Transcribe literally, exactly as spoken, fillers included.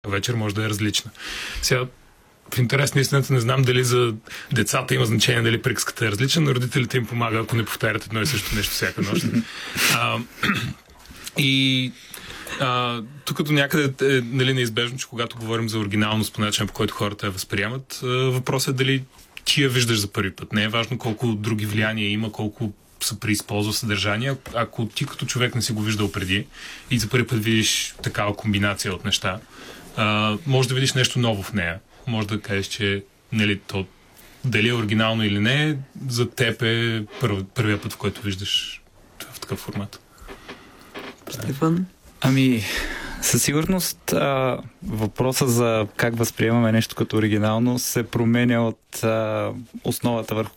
вечер може да е различна. Сега, в интерес на истината не знам дали за децата има значение дали приказката е различна, но родителите им помага, ако не повтарят едно и също нещо всяка нощ. А, и а, тук като някъде е нали, неизбежно, че когато говорим за оригиналност по начин, по който хората я възприемат, въпросът е дали ти я виждаш за първи път. Не е важно колко други влияния има, колко се преизползва съдържание. Ако ти като човек не си го виждал преди и за първи път видиш такава комбинация от неща, а, може да видиш нещо ново в нея. Може да кажеш, че нали, то, дали е оригинално или не, за теб е първ, първия път, в който виждаш в такъв формат. Стефан? Ами, със сигурност а, въпроса за как възприемаме нещо като оригинално се променя от а, основата, върху